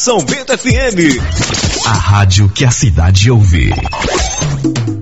São Bento FM. A rádio que a cidade ouve.